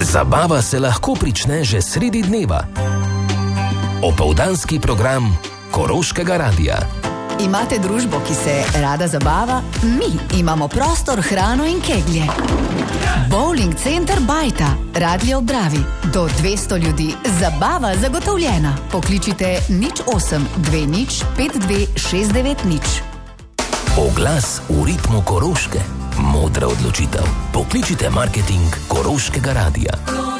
Zabava se lahko prične že sredi dneva. Opoldanski program Koroškega radia. Imate družbo, ki se rada zabava? Mi imamo prostor, hrano in keglje. Bowling center Bajta, Radlje ob Dravi. Do 200 ljudi, zabava zagotovljena. Pokličite 08 20 52 690. Oglas v ritmu Koroške. Modra odločitev. Pokličite marketing Koroškega radia.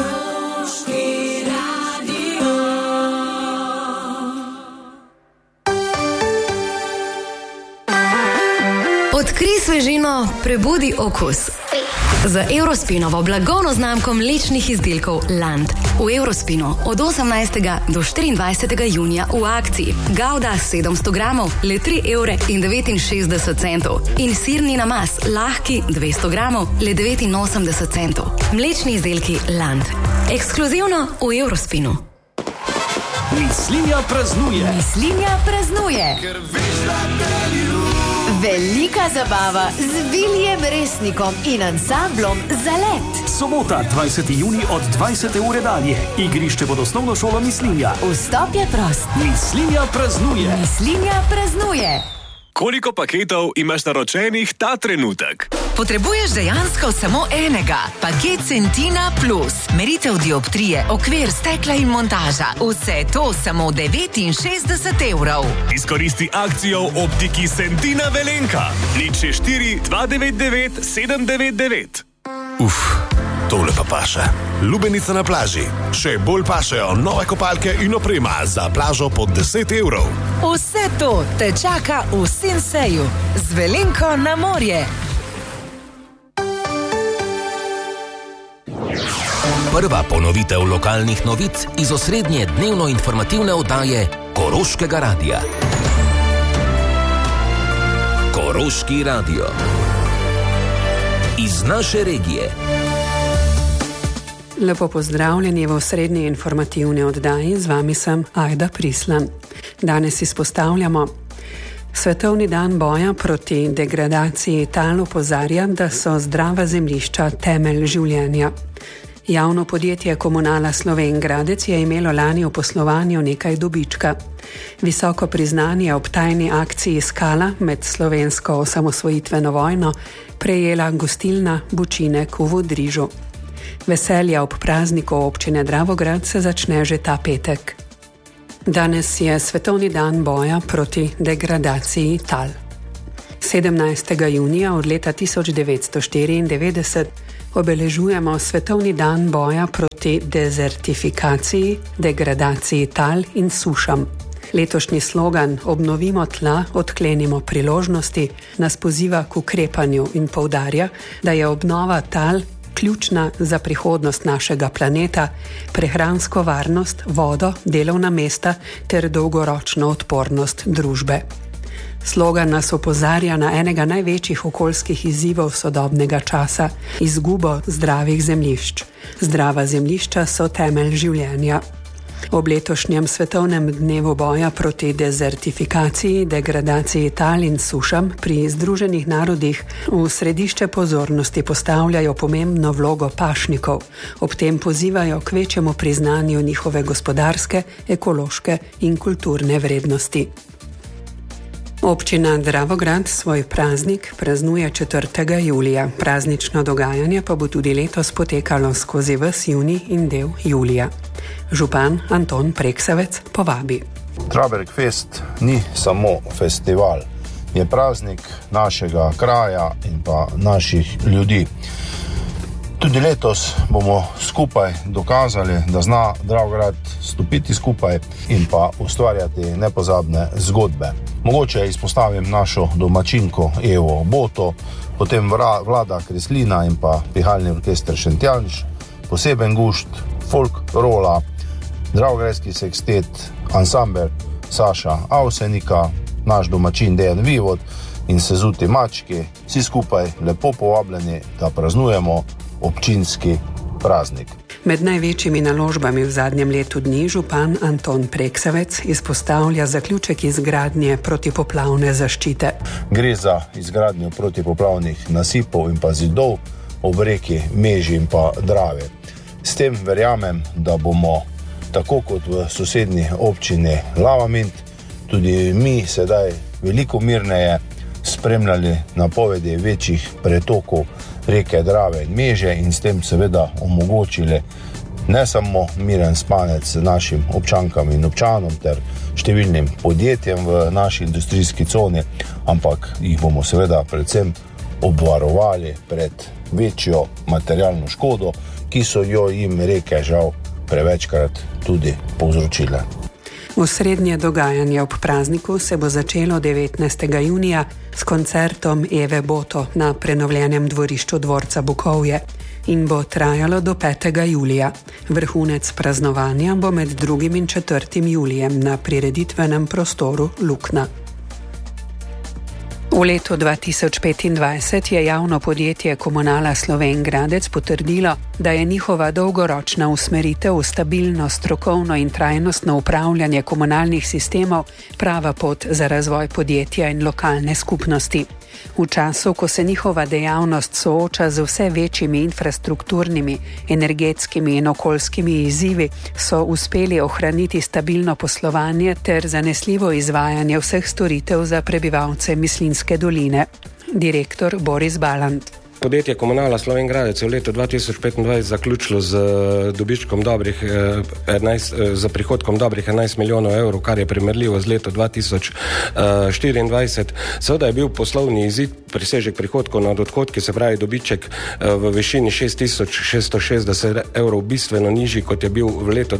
Odkrij svežino, prebudi okus. Z Eurospinovo blagovno znamko mlečnih izdelkov Land. V Eurospinu od 18. do 24. junija v akciji Gouda 700 gramov le 3,69 € in sirni namaz lahki 200 gramov le 89 centov. Mlečni izdelki Land. Ekskluzivno v Eurospinu. Mislinja praznuje. Mislinja praznuje. Ker veš, da te ljubim. Velika zabava z Viljem Resnikom in ansamblom Zalet. Sobota, 20. junij od 20. ure dalje. Igrišče pod osnovno šolo Mislinja. Vstop je prost. Mislinja praznuje. Mislinja praznuje. Koliko paketov imaš naročenih ta trenutek? Potrebuješ dejansko samo enega. Paket Centina Plus. Meritev dioptrije, okvir, stekla in montaža. Vse to samo 69 €. Izkoristi akcijo v optiki Centina Velenka. 064 299 799. Tole pa paše. Lubenica na plaži. Še bolj pašejo nove kopalke in oprema za plažo pod 10 €. Vse to te čaka v Sinseju. Z Velenko na morje. Prva ponovitev lokalnih novic iz osrednje dnevno-informativne oddaje Koroškega radia. Koroški radio. Iz naše regije. Lepo pozdravljeni v osrednji informativni oddaji, z vami sem Ajda Prislan. Danes izpostavljamo: Svetovni dan boja proti degradaciji tal opozarja, da so zdrava zemljišča temelj življenja. Javno podjetje Komunala Slovenj Gradec je imelo lani v poslovanju nekaj dobička. Visoko priznanje ob tajni akciji Skala med slovensko osamosvojitveno vojno prejela gostilna Bučinek v Vodrižu. Veselja ob prazniku občine Dravograd se začne že ta petek. Danes je Svetovni dan boja proti degradaciji tal. 17. junija od leta 1994 obeležujemo Svetovni dan boja proti dezertifikaciji, degradaciji tal in sušam. Letošnji slogan Obnovimo tla, odklenimo priložnosti nas poziva k ukrepanju in poudarja, da je obnova tal ključna za prihodnost našega planeta, prehransko varnost, vodo, delovna mesta ter dolgoročno odpornost družbe. Slogan nas opozarja na enega največjih okoljskih izzivov sodobnega časa – izgubo zdravih zemljišč. Zdrava zemljišča so temelj življenja. Ob letošnjem svetovnem dnevu boja proti dezertifikaciji, degradaciji tal in sušam pri Združenih narodih v središče pozornosti postavljajo pomembno vlogo pašnikov. Ob tem pozivajo k večjemu priznanju njihove gospodarske, ekološke in kulturne vrednosti. Občina Dravograd svoj praznik praznuje 4. julija. Praznično dogajanje pa bo tudi letos potekalo skozi ves junij in del julija. Župan Anton Preksavec povabi. Traberg Fest ni samo festival, je praznik našega kraja in pa naših ljudi. Tudi letos bomo skupaj dokazali, da zna Dravograd stopiti skupaj in pa ustvarjati nepozabne zgodbe. Mogoče izpostavim našo domačinko Evo Boto, potem Vlada Kreslina in pa pihalni orkester Šentjanž, poseben gušt folk rola, Dravogradski sekstet, ansambel Saša Avsenika, naš domačin Dejan Vivod in Sezuti Mački, vsi skupaj lepo povabljeni, da praznujemo občinski praznik. Med največjimi naložbami v zadnjem letu dni župan Anton Preksavec izpostavlja zaključek izgradnje protipoplavne zaščite. Gre za izgradnjo protipoplavnih nasipov in pa zidov ob reki Meži in pa Drave. S tem verjamem, da bomo tako kot v sosednji občini Lavamint tudi mi sedaj veliko mirneje spremljali napovedi večjih pretokov reke Drave in Meže in s tem seveda omogočili ne samo miren spanec našim občankam in občanom ter številnim podjetjem v naši industrijski coni, ampak jih bomo seveda predvsem obvarovali pred večjo materialno škodo, ki so jo jim reke žal prevečkrat tudi povzročile. Osrednje dogajanje ob prazniku se bo začelo 19. junija s koncertom Eve Boto na prenovljenem dvorišču dvorca Bukovje in bo trajalo do 5. julija. Vrhunec praznovanja bo med 2. in 4. julijem na prireditvenem prostoru Lukna. V letu 2025 je javno podjetje Komunala Slovenj Gradec potrdilo, da je njihova dolgoročna usmeritev v stabilno, strokovno in trajnostno upravljanje komunalnih sistemov prava pot za razvoj podjetja in lokalne skupnosti. V času, ko se njihova dejavnost sooča z vse večjimi infrastrukturnimi, energetskimi in okoljskimi izzivi, so uspeli ohraniti stabilno poslovanje ter zanesljivo izvajanje vseh storitev za prebivalce Mislinjske doline. Direktor Boris Balant. Podjetje Komunala Slovenj Gradec je v letu 2025 zaključilo z dobičkom za prihodkom dobrih 11 milijonov evrov, kar je primerljivo z leto 2024. Seveda je bil poslovni izid presežek prihodkov nad odhodki, se pravi dobiček v višini 6660 evrov bistveno nižji, kot je bil v letu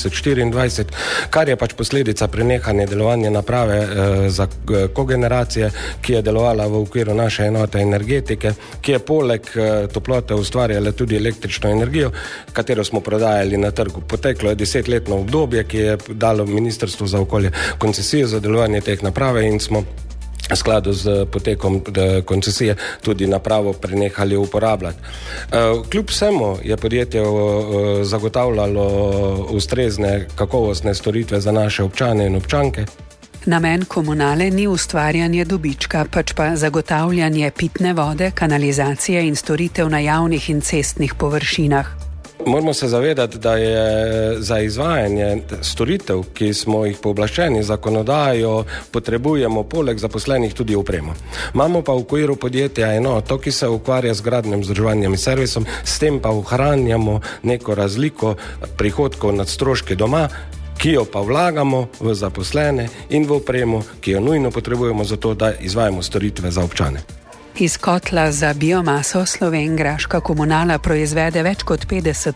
2024, kar je pač posledica prenehanja delovanja naprave za kogeneracije, ki je delovala v okviru naše enote energetike, ki je poleg toplote ustvarjala tudi električno energijo, katero smo prodajali na trgu. Poteklo je 10-letno obdobje, ki je dalo Ministrstvo za okolje koncesijo za delovanje teh naprave in smo v skladu z potekom koncesije tudi napravo prenehali uporabljati. Kljub vsemu je podjetje zagotavljalo ustrezne kakovostne storitve za naše občane in občanke. Namen Komunale ni ustvarjanje dobička, pač pa zagotavljanje pitne vode, kanalizacije in storitev na javnih in cestnih površinah. Moramo se zavedati, da je za izvajanje storitev, ki smo jih pooblaščeni zakonodajo, potrebujemo poleg zaposlenih tudi opremo. Imamo pa v okviru podjetja enoto, ki se ukvarja z gradnjom, vzdrževanjem in servisom, s tem pa ohranjamo neko razliko prihodkov nad stroški doma, ki jo pa vlagamo v zaposlene in v opremo, ki jo nujno potrebujemo za to, da izvajamo storitve za občane. Iz kotla za biomaso Slovenjgraška Komunala proizvede več kot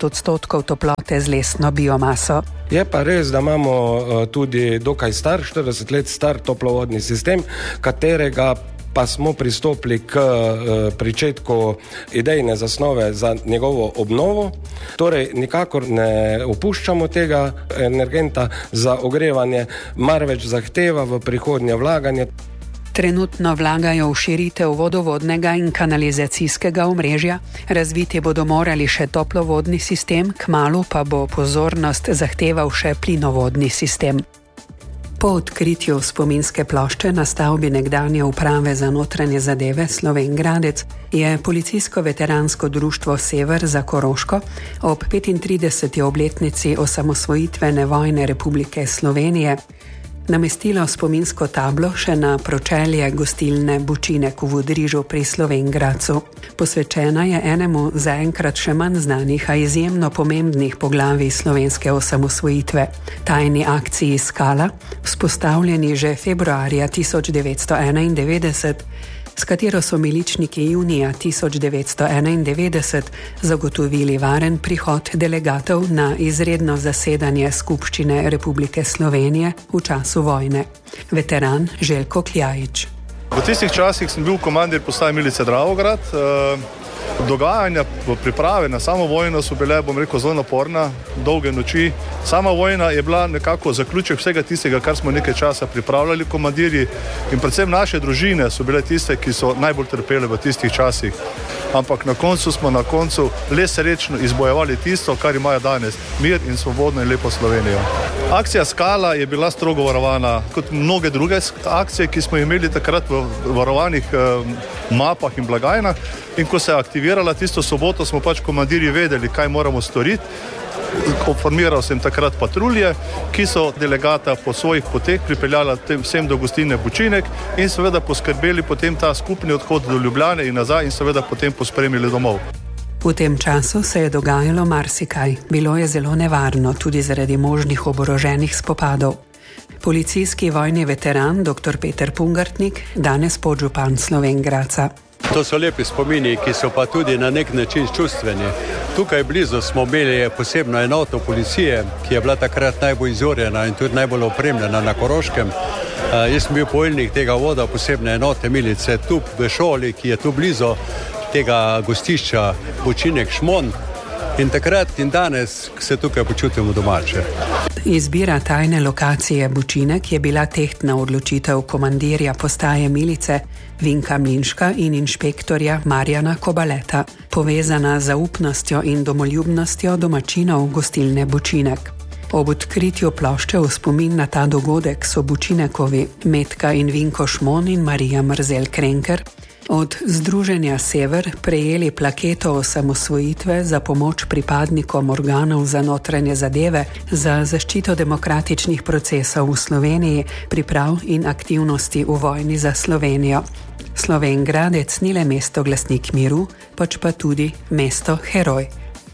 50% toplote z lesno biomaso. Je pa res, da imamo tudi dokaj star, 40 let star toplovodni sistem, katerega pa smo pristopili k pričetku idejne zasnove za njegovo obnovo. Torej, nikakor ne opuščamo tega energenta za ogrevanje, marveč zahteva v prihodnje vlaganje. Trenutno vlagajo v širitev vodovodnega in kanalizacijskega omrežja, razviti bodo morali še toplovodni sistem, kmalu pa bo pozornost zahteval še plinovodni sistem. Po odkritju spominske plošče na stavbi nekdanje uprave za notranje zadeve Slovenj Gradec je policijsko-veteransko društvo Sever za Koroško ob 35. obletnici osamosvojitvene vojne Republike Slovenije namestilo spominsko tablo še na pročelje gostilne Bučinek v Vodrižu pri Slovenj Gradcu. Posvečena je enemu zaenkrat še manj znanih, a izjemno pomembnih poglavij slovenske osamosvojitve, tajni akciji Skala, vzpostavljeni že februarja 1991, s katero so miličniki junija 1991 zagotovili varen prihod delegatov na izredno zasedanje Skupščine Republike Slovenije v času vojne. Veteran Željko Kljajič. V tistih časih sem bil komandir postaje milice Dravograd. Dogajanja v priprave na samo vojno so bile, bom rekel, zelo naporna, dolge noči. Sama vojna je bila nekako zaključek vsega tistega, kar smo nekaj časa pripravljali komandirji in predvsem naše družine so bile tiste, ki so najbolj trpele v tistih časih. Ampak na koncu smo le srečno izbojevali tisto, kar imajo danes, mir in svobodno in lepo Slovenijo. Akcija Skala je bila strogo varovana, kot mnoge druge akcije, ki smo imeli takrat v varovanih mapah in blagajnah. In ko se je aktivirala tisto soboto, smo pač komandirji vedeli, kaj moramo storiti. Formiral sem takrat patrulje, ki so delegata po svojih poteh pripeljala vsem do gostilne Bučinek in seveda poskrbeli potem ta skupni odhod do Ljubljane in nazaj in seveda potem pospremili domov. V tem času se je dogajalo marsikaj. Bilo je zelo nevarno, tudi zaradi možnih oboroženih spopadov. Policijski vojni veteran dr. Peter Pungartnik, danes podžupan Slovenj Gradca. To so lepi spomini, ki so pa tudi na nek način čustveni. Tukaj blizu smo imeli posebno enoto policije, ki je bila takrat najbolj izurjena in tudi najbolj opremljena na Koroškem. Jaz sem bil poveljnik tega voda posebne enote milice tu v šoli, ki je tu blizu tega gostišča Bučinek Šmon. In takrat in danes se tukaj počutimo domače. Izbira tajne lokacije Bučinek je bila tehtna odločitev komandirja postaje milice Vinka Mlinška in inšpektorja Marjana Kobaleta, povezana z zaupnostjo in domoljubnostjo domačinov gostilne Bučinek. Ob odkritju plošče v spomin na ta dogodek so Bučinekovi Metka in Vinko Šmon in Marija Mrzel Krenker od Združenja Sever prejeli plaketo osamosvojitve za pomoč pripadnikom organov za notranje zadeve za zaščito demokratičnih procesov v Sloveniji, priprav in aktivnosti v vojni za Slovenijo. Slovenj Gradec ni le mesto glasnik miru, pač pa tudi mesto heroj.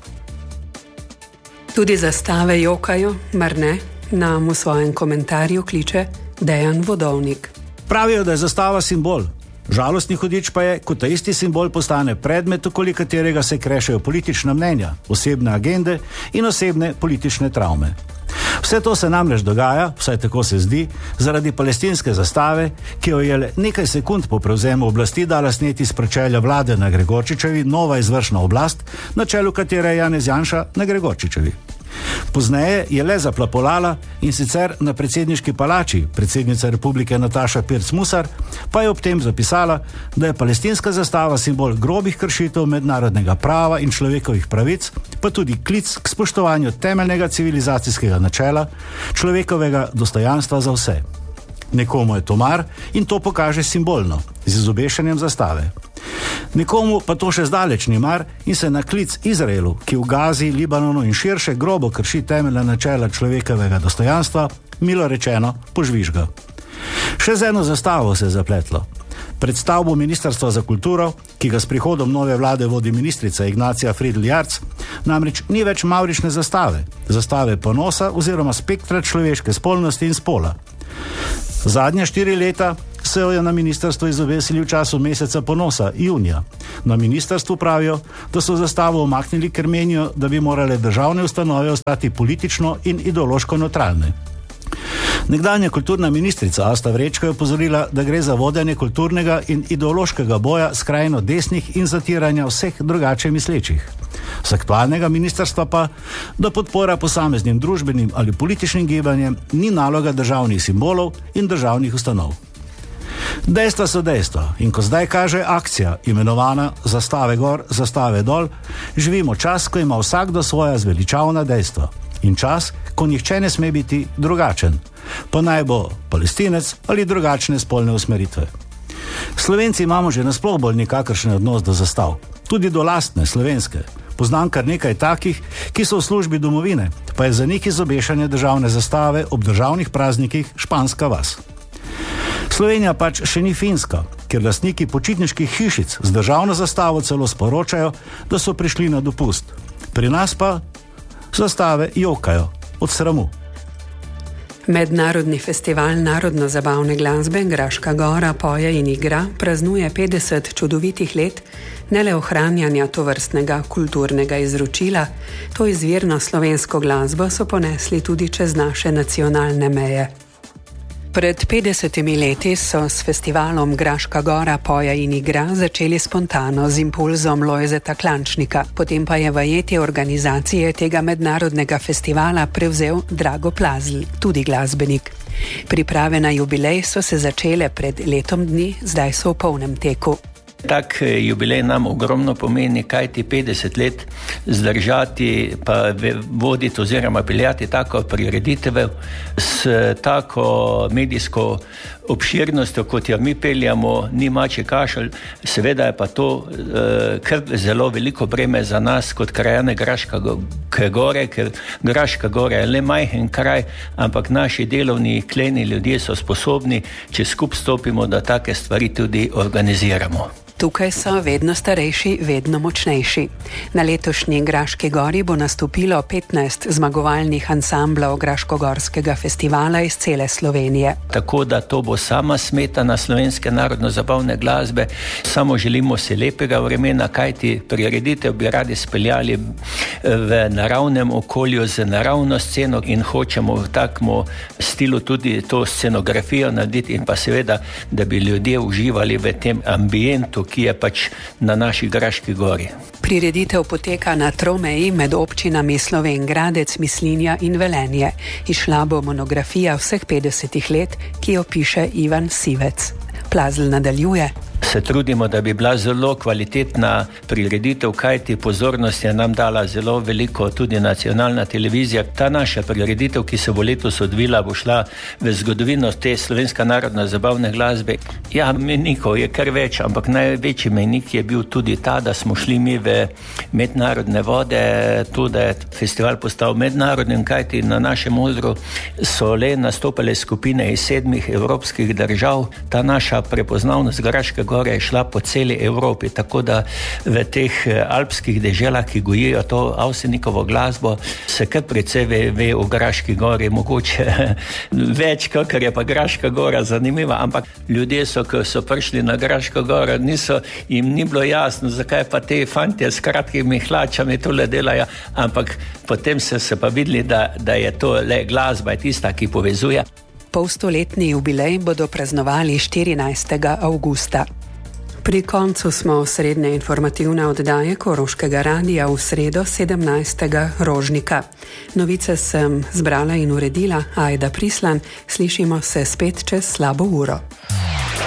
Tudi zastave jokajo, mar ne? Nam v svojem komentarju kliče Dejan Vodovnik. Pravijo, da je zastava simbol. Žalostni hudič pa je, ko ta isti simbol postane predmet, okoli katerega se krešajo politična mnenja, osebne agende in osebne politične travme. Vse to se namreč dogaja, vsaj tako se zdi, zaradi palestinske zastave, ki jo je le nekaj sekund po prevzemu oblasti dala sneti s pročelja vlade na Gregorčičevi nova izvršna oblast, na čelu katere je Janez Janša na Gregorčičevi. Pozneje je le zaplapolala in sicer na predsedniški palači, predsednica republike Nataša Pirc Musar pa je ob tem zapisala, da je palestinska zastava simbol grobih kršitev mednarodnega prava in človekovih pravic, pa tudi klic k spoštovanju temeljnega civilizacijskega načela, človekovega dostojanstva za vse. Nekomu je to mar in to pokaže simbolno, z izobešanjem zastave. Nekomu pa to še zdaleč ni mar in se na klic Izraelu, ki v Gazi, Libanonu in širše grobo krši temeljna načela človekovega dostojanstva, milo rečeno požvižga. Še z eno zastavo se je zapletlo. Pred stavbo Ministrstva za kulturo, ki ga s prihodom nove vlade vodi ministrica Ignacija Fridl Jarc, namreč ni več mavrične zastave, zastave ponosa oziroma spektra človeške spolnosti in spola. Zadnja 4 leta se jo je na ministrstvu izobesili v času meseca ponosa, junija. Na ministrstvu pravijo, da so zastavo omaknili, ker menijo, da bi morale državne ustanove ostati politično in ideološko nevtralne. Nekdanja kulturna ministrica Asta Vrečko je opozorila, da gre za vodenje kulturnega in ideološkega boja skrajno desnih in zatiranja vseh drugače mislečih. Z aktualnega ministrstva pa, da podpora posameznim družbenim ali političnim gibanjem ni naloga državnih simbolov in državnih ustanov. Dejstva so dejstva in ko zdaj kaže akcija, imenovana Zastave gor, zastave dol, živimo čas, ko ima vsakdo svoja zveličavna dejstva in čas, ko nihče ne sme biti drugačen, pa naj bo palestinec ali drugačne spolne usmeritve. Slovenci imamo že nasploh bolj nikakršen odnos do zastav, tudi do lastne slovenske. Poznam kar nekaj takih, ki so v službi domovine, pa je za njih izobešanje državne zastave ob državnih praznikih španska vas. Slovenija pač še ni Finska, ker lastniki počitniških hišic z državno zastavo celo sporočajo, da so prišli na dopust. Pri nas pa zastave jokajo od sramu. Mednarodni festival narodno-zabavne glasbe Graška gora poje in igra praznuje 50 čudovitih let ne le ohranjanja tovrstnega kulturnega izročila, to izvirno slovensko glasbo so ponesli tudi čez naše nacionalne meje. Pred 50 leti so s festivalom Graška gora poje in igra začeli spontano z impulzom Lojzeta Klančnika, potem pa je vajetje organizacije tega mednarodnega festivala prevzel Drago Plazl, tudi glasbenik. Priprave na jubilej so se začele pred letom dni, zdaj so v polnem teku. Tak jubilej nam ogromno pomeni, kajti 50 let zdržati pa voditi oziroma peljati tako prireditev s tako medijsko obširnostjo, kot jo mi peljamo, ni mačji kašelj. Seveda je pa to kar zelo veliko breme za nas kot krajane Graške gore, ker Graška gora je le majhen kraj, ampak naši delovni, kleni ljudje so sposobni, če skupaj stopimo, da take stvari tudi organiziramo. Tukaj so vedno starejši, vedno močnejši. Na letošnji Graški gori bo nastopilo 15 zmagovalnih ansamblov Graškogorskega festivala iz cele Slovenije. Tako da to bo sama smetana slovenske narodno-zabavne glasbe. Samo želimo se lepega vremena, kajti prireditev bi radi speljali v naravnem okolju z naravno sceno in hočemo v takmu stilu tudi to scenografijo narediti in pa seveda, da bi ljudje uživali v tem ambientu, ki je pač na naši Graški gori. Prireditev poteka na tromeji med občinami Slovenj Gradec, Mislinja in Velenje. Izšla bo monografija vseh 50 let, ki jo piše Ivan Sivec. Plazl nadaljuje. Se trudimo, da bi bila zelo kvalitetna prireditev, kajti pozornost je nam dala zelo veliko tudi nacionalna televizija. Ta naša prireditev, ki se bo letos odvila, bo šla v zgodovino te slovenska narodna zabavne glasbe. Ja, mejnikov je kar več, ampak največji mejnik je bil tudi ta, da smo šli mi v mednarodne vode, to, da je festival postal mednarodnim, kajti na našem odru so le nastopale skupine iz 7 evropskih držav. Ta naša prepoznavnost Graške gore je šla po celi Evropi, tako da v teh alpskih deželah, ki gojijo to Avsenikovo glasbo, se kar precej ve o Graški gori, mogoče več, kakor je pa Graška gora zanimiva, ampak ljudje so, ko so prišli na Graško goro, jim ni bilo jasno, zakaj pa te fantje s kratkimi hlačami tole delajo, ampak potem se pa videli, da je to le glasba, je tista, ki povezuje. Polstoletni jubilej bodo praznovali 14. avgusta. Pri koncu smo srednje informativne oddaje Koroškega radija v sredo 17. rožnika. Novice sem zbrala in uredila Ajda Prislan, slišimo se spet čez slabo uro.